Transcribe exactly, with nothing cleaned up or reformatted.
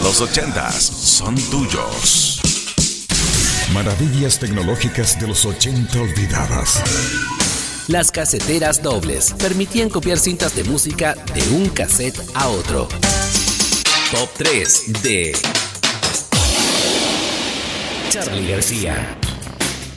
Los ochentas son tuyos. Maravillas tecnológicas de los ochenta olvidadas. Las caseteras dobles permitían copiar cintas de música de un cassette a otro. Top tres de Charly García.